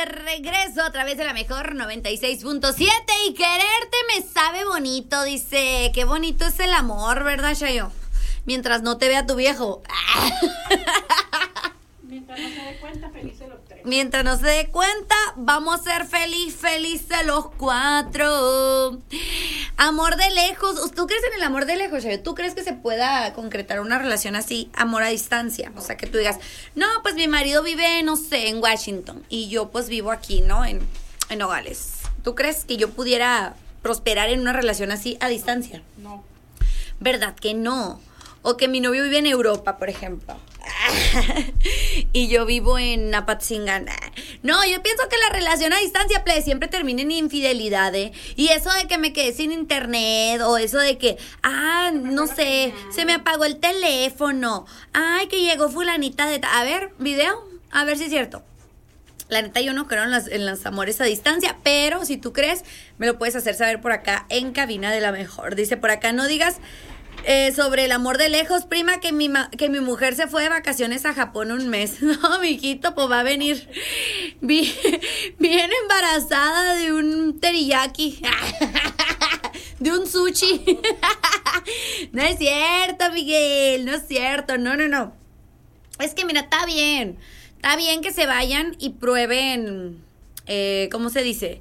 de regreso a través de la mejor 96.7 y quererte me sabe bonito, dice. Qué bonito es el amor, ¿verdad, Chayo? Mientras no te vea tu viejo. Mientras no se dé cuenta, felices los tres. Mientras no se dé cuenta, vamos a ser felices los cuatro. Amor de lejos. ¿Tú crees en el amor de lejos, Chayo? ¿Tú crees que se pueda concretar una relación así, amor a distancia? O sea, que tú digas, no, pues mi marido vive, no sé, en Washington y yo pues vivo aquí, ¿no? En Nogales. ¿Tú crees que yo pudiera prosperar en una relación así a distancia? No. ¿Verdad que no? O que mi novio vive en Europa, por ejemplo. Y yo vivo en Apatzingán. No, yo pienso que la relación a distancia, siempre termina en infidelidad, ¿eh? Y eso de que me quedé sin internet, o eso de que, no sé, se me apagó el teléfono. Ay, que llegó fulanita de... A ver, video, a ver si es cierto. La neta, yo no creo en los amores a distancia, pero si tú crees, me lo puedes hacer saber por acá en Cabina de la Mejor. Dice por acá, no digas... sobre el amor de lejos, prima, que mi mujer se fue de vacaciones a Japón un mes. No, mijito, pues va a venir bien embarazada de un teriyaki, de un sushi. No es cierto, Miguel, no es cierto, no. Es que mira, está bien que se vayan y prueben, ¿cómo se dice?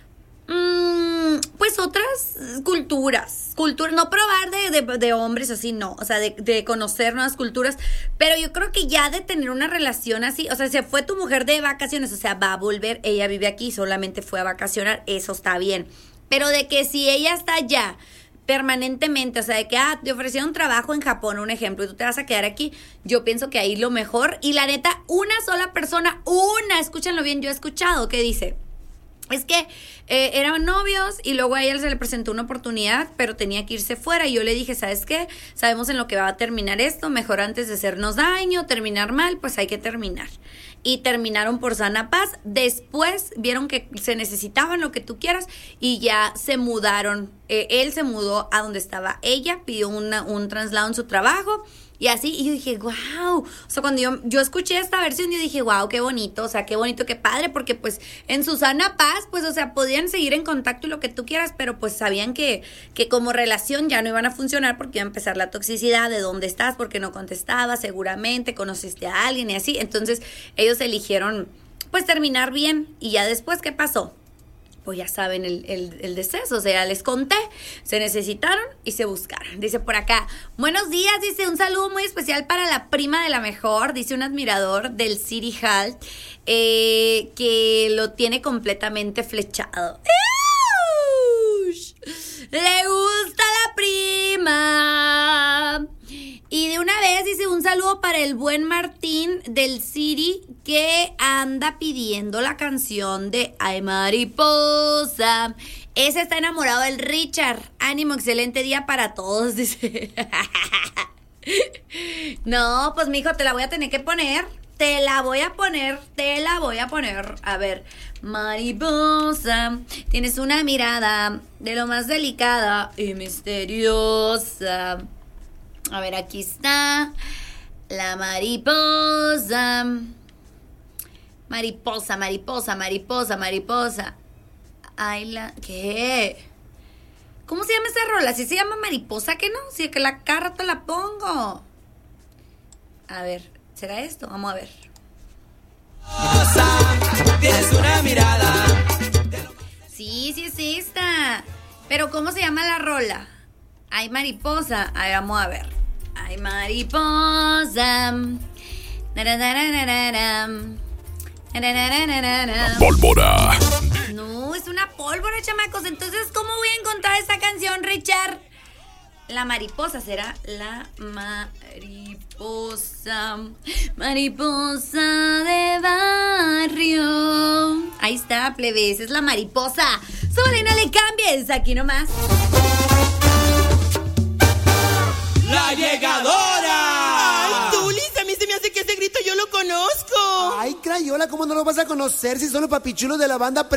Pues otras culturas, no probar de hombres así, no, o sea, de conocer nuevas culturas, pero yo creo que ya de tener una relación así, o sea, se fue tu mujer de vacaciones, o sea, va a volver, ella vive aquí, solamente fue a vacacionar, eso está bien, pero de que si ella está allá permanentemente, o sea, de que te ofrecieron trabajo en Japón, un ejemplo, y tú te vas a quedar aquí, yo pienso que ahí lo mejor, y la neta, una sola persona, escúchenlo bien, yo he escuchado que dice... Es que eran novios y luego a ella se le presentó una oportunidad, pero tenía que irse fuera. Y yo le dije, ¿sabes qué? Sabemos en lo que va a terminar esto. Mejor antes de hacernos daño, terminar mal, pues hay que terminar. Y terminaron por sana paz. Después vieron que se necesitaban lo que tú quieras y ya se mudaron. Él se mudó a donde estaba ella, pidió un traslado en su trabajo. Y así, y yo dije, wow, o sea, cuando yo escuché esta versión, yo dije, wow, qué bonito, o sea, qué bonito, qué padre, porque pues en su sana paz, pues, o sea, podían seguir en contacto y lo que tú quieras, pero pues sabían que como relación ya no iban a funcionar porque iba a empezar la toxicidad de dónde estás, porque no contestabas, seguramente conociste a alguien y así, entonces ellos eligieron, pues, terminar bien, y ya después, ¿qué pasó? Pues ya saben el deceso, o sea, les conté, se necesitaron y se buscaron. Dice por acá, buenos días, dice, un saludo muy especial para la prima de la mejor, dice un admirador del City Hall, que lo tiene completamente flechado. Le gusta la prima. Y de una vez dice un saludo para el buen Martín del City que anda pidiendo la canción de Ay Mariposa. Ese está enamorado del Richard. Ánimo, excelente día para todos, dice. No, pues mijo, te la voy a tener que poner. Te la voy a poner. A ver, mariposa, tienes una mirada de lo más delicada y misteriosa. A ver, aquí está la mariposa. Mariposa. Ay, ¿qué? ¿Cómo se llama esa rola? ¿Sí se llama mariposa que no? Si es que la cara te la pongo. A ver, ¿será esto? Vamos a ver. Tienes una mirada. Sí es esta. Pero ¿cómo se llama la rola? Ay, mariposa. A ver, vamos a ver. Ay, mariposa. Pólvora. No, es una pólvora, chamacos. Entonces, ¿cómo voy a encontrar esa canción, Richard? La mariposa será la mariposa. Mariposa de barrio. Ahí está, plebes, es la mariposa. Súbele, no le cambies, aquí nomás. ¡La llegadora! ¡Ay, Tulis! A mí se me hace que ese grito yo lo conozco. Ay, Crayola, ¿cómo no lo vas a conocer si son los papichulos de la banda